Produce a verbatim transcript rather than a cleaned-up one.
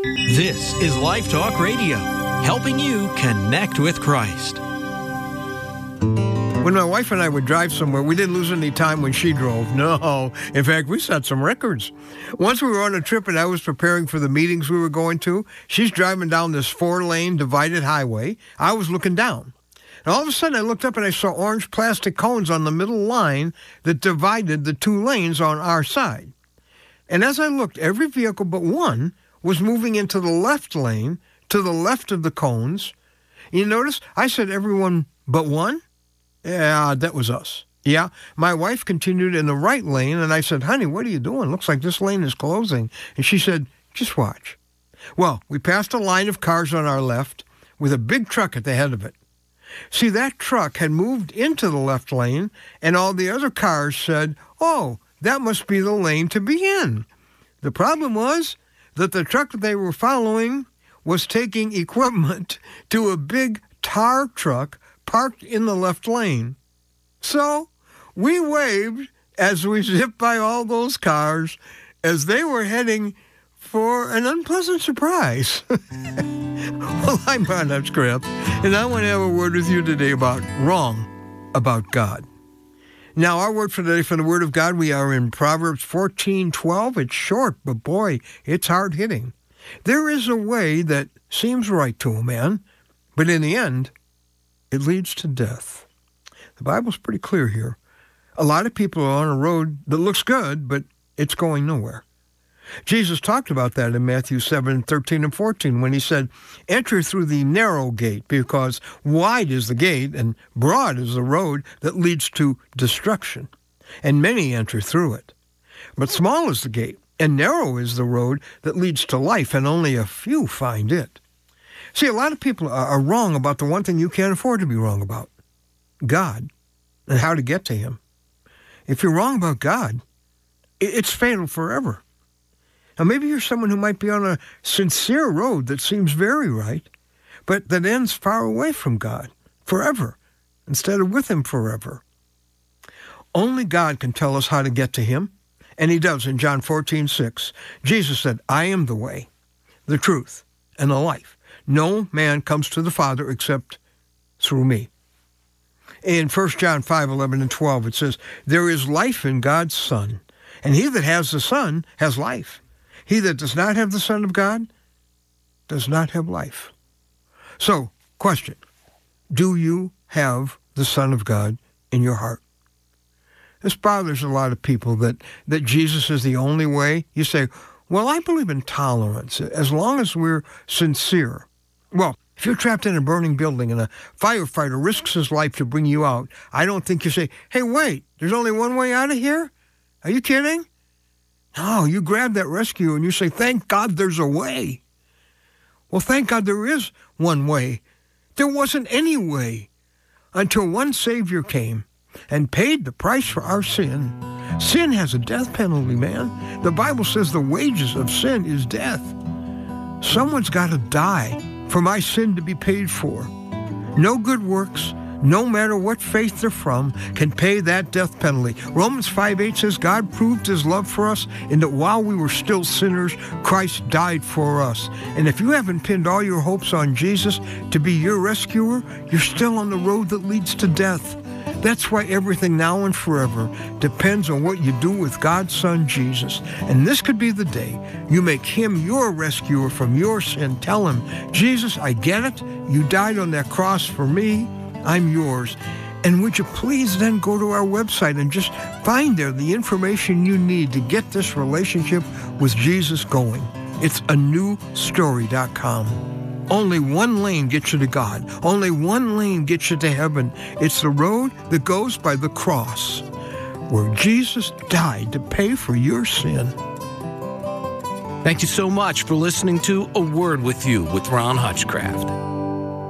This is Life Talk Radio, helping you connect with Christ. When my wife and I would drive somewhere, we didn't lose any time when she drove. No. In fact, we set some records. Once we were on a trip and I was preparing for the meetings we were going to, she's driving down this four-lane divided highway. I was looking down. And all of a sudden, I looked up and I saw orange plastic cones on the middle line that divided the two lanes on our side. And as I looked, every vehicle but one was moving into the left lane to the left of the cones. You notice I said everyone but one? Yeah, that was us. Yeah, my wife continued in the right lane, and I said, honey, what are you doing? Looks like this lane is closing. And she said, just watch. Well, we passed a line of cars on our left with a big truck at the head of it. See, that truck had moved into the left lane, and all the other cars said, oh, that must be the lane to be in. The problem was that the truck that they were following was taking equipment to a big tar truck parked in the left lane. So we waved as we zipped by all those cars as they were heading for an unpleasant surprise. Well, I'm Ron Hutchcraft, and I want to have a word with you today about wrong about God. Now, our word for today from the Word of God, we are in Proverbs fourteen twelve. It's short, but boy, it's hard-hitting. There is a way that seems right to a man, but in the end, it leads to death. The Bible's pretty clear here. A lot of people are on a road that looks good, but it's going nowhere. Jesus talked about that in Matthew seven thirteen and fourteen when he said, enter through the narrow gate, because wide is the gate and broad is the road that leads to destruction, and many enter through it. But small is the gate, and narrow is the road that leads to life, and only a few find it. See, a lot of people are wrong about the one thing you can't afford to be wrong about, God, and how to get to him. If you're wrong about God, it's fatal forever. Now, maybe you're someone who might be on a sincere road that seems very right, but that ends far away from God forever, instead of with him forever. Only God can tell us how to get to him, and he does in John fourteen six. Jesus said, I am the way, the truth, and the life. No man comes to the Father except through me. In First John five eleven and twelve, it says, there is life in God's Son, and he that has the Son has life. He that does not have the Son of God does not have life. So, question, do you have the Son of God in your heart? This bothers a lot of people, that, that Jesus is the only way. You say, well, I believe in tolerance, as long as we're sincere. Well, if you're trapped in a burning building and a firefighter risks his life to bring you out, I don't think you say, hey, wait, there's only one way out of here? Are you kidding? No, you grab that rescue and you say, thank God there's a way. Well, thank God there is one way. There wasn't any way until one Savior came and paid the price for our sin. Sin has a death penalty, man. The Bible says the wages of sin is death. Someone's got to die for my sin to be paid for. No good works, no matter what faith they're from, can pay that death penalty. Romans five eight says God proved his love for us in that while we were still sinners, Christ died for us. And if you haven't pinned all your hopes on Jesus to be your rescuer, you're still on the road that leads to death. That's why everything now and forever depends on what you do with God's Son, Jesus. And this could be the day you make him your rescuer from your sin. Tell him, Jesus, I get it. You died on that cross for me. I'm yours. And would you please then go to our website and just find there the information you need to get this relationship with Jesus going. It's a new story dot com. Only one lane gets you to God. Only one lane gets you to heaven. It's the road that goes by the cross, where Jesus died to pay for your sin. Thank you so much for listening to A Word with You with Ron Hutchcraft.